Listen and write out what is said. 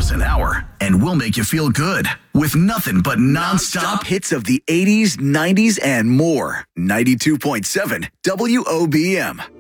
miles an hour, and we'll make you feel good with nothing but nonstop hits of the 80s, 90s, and more. 92.7 WOBM.